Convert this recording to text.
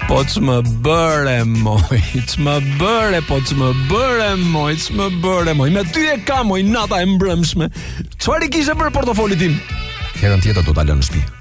Po ç'më bëre moj, ç'më bëre, po ç'më bëre moj, ç'më bëre moj. Me ty e kam moj nata e mbrëmshme. Çfarë kishe për portofolin tim? Herën tjetër do ta lënë në shtëpi.